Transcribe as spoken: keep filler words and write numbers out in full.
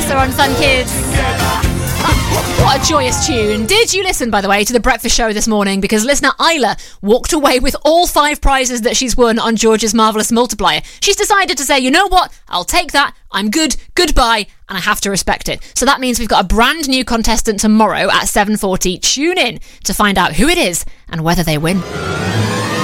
Casa on Fun Kids. What a joyous tune. Did you listen, by the way, to the breakfast show this morning? Because listener Isla walked away with all five prizes that she's won on George's Marvellous Multiplier. She's decided to say, you know what? I'll take that. I'm good. Goodbye. And I have to respect it. So that means we've got a brand new contestant tomorrow at seven forty. Tune in to find out who it is and whether they win.